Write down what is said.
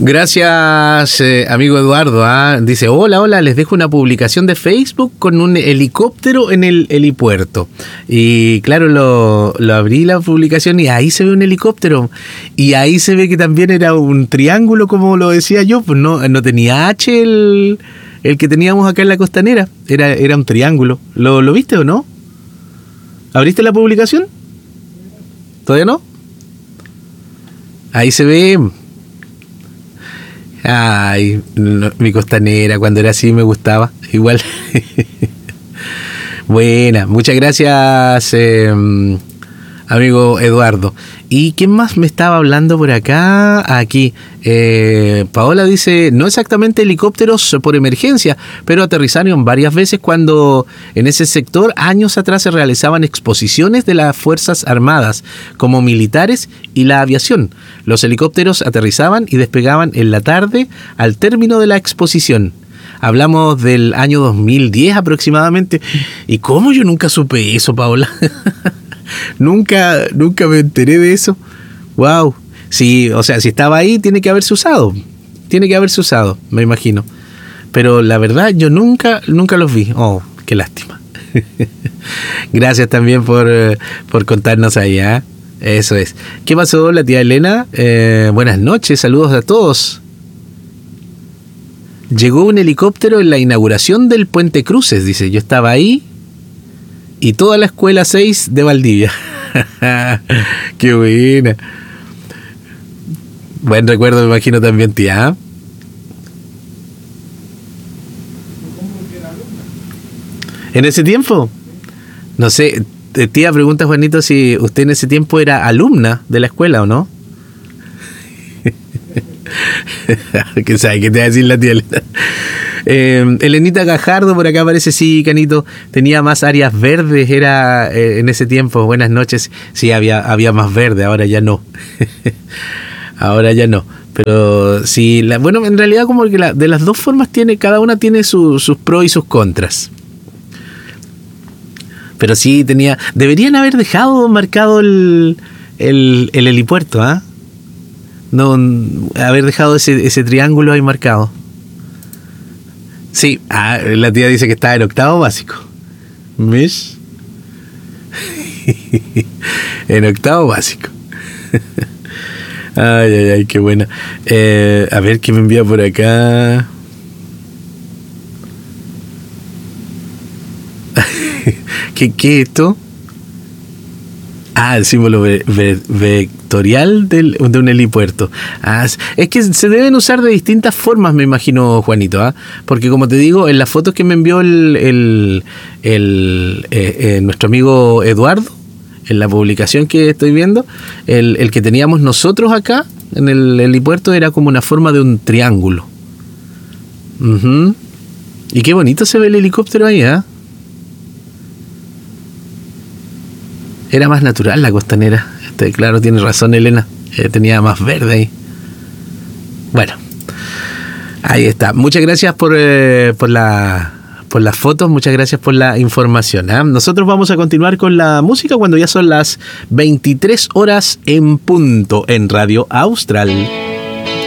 Gracias, amigo Eduardo. Dice, hola, les dejo una publicación de Facebook con un helicóptero en el helipuerto. Y claro, lo abrí la publicación y ahí se ve un helicóptero. Y ahí se ve que también era un triángulo, como lo decía yo. Pues no tenía H el que teníamos acá en la costanera. Era un triángulo. ¿Lo viste o no? ¿Abriste la publicación? ¿Todavía no? Ahí se ve... Ay, no, mi costanera, cuando era así me gustaba. Igual. Buena, muchas gracias, amigo Eduardo. ¿Y quién más me estaba hablando por acá? Aquí. Paola dice, no exactamente helicópteros por emergencia, pero aterrizaron varias veces cuando en ese sector años atrás se realizaban exposiciones de las Fuerzas Armadas, como militares y la aviación. Los helicópteros aterrizaban y despegaban en la tarde al término de la exposición. Hablamos del año 2010 aproximadamente. ¿Y cómo yo nunca supe eso, Paola? Nunca me enteré de eso. Wow. Sí, o sea, si estaba ahí, tiene que haberse usado. Me imagino. Pero la verdad, yo nunca los vi. Oh, qué lástima. Gracias también por contarnos ahí, ¿eh? Eso es. ¿Qué pasó, la tía Elena? Buenas noches, saludos a todos. Llegó un helicóptero en la inauguración del Puente Cruces, dice. Yo estaba ahí. Y toda la escuela 6 de Valdivia. Qué buena. Buen recuerdo, me imagino también, tía. ¿En ese tiempo? No sé, tía, pregunta Juanito si usted en ese tiempo era alumna de la escuela o no. ¿Qué sabe qué te va a decir la tía Elena? Elenita Gajardo por acá parece, sí, Canito, tenía más áreas verdes, era en ese tiempo. Buenas noches. Sí, había más verde, ahora ya no. Ahora ya no. Pero sí, bueno, en realidad como que de las dos formas cada una tiene sus pros y sus contras. Pero sí deberían haber dejado marcado el helipuerto, ¿ah? No, haber dejado ese triángulo ahí marcado. Sí, la tía dice que está en octavo básico. ¿Ves? En octavo básico. Ay, qué buena. A ver qué me envía por acá. ¿Qué es esto? El símbolo vectorial de un helipuerto. Es que se deben usar de distintas formas, me imagino, Juanito, porque como te digo, en las fotos que me envió nuestro amigo Eduardo, en la publicación que estoy viendo, el que teníamos nosotros acá en el helipuerto era como una forma de un triángulo. Uh-huh. Y qué bonito se ve el helicóptero ahí, Era más natural la costanera. Claro, tiene razón Elena. Tenía más verde ahí. Bueno, ahí está. Muchas gracias por las fotos. Muchas gracias por la información. Nosotros vamos a continuar con la música cuando ya son las 23 horas en punto en Radio Austral.